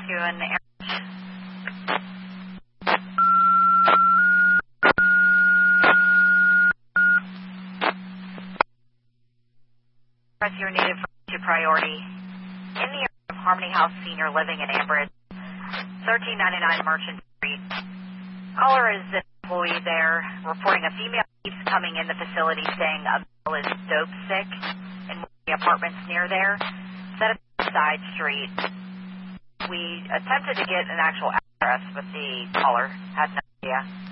Rescue and Air. Rescue needed for priority. In the area of Harmony House Senior Living in Ambridge, 1399 Merchant Street. Caller is an employee there, reporting a female keeps coming in the facility saying a male is dope sick in one of the apartments near there. Set up a side street. We attempted to get an actual address, but the caller had no idea.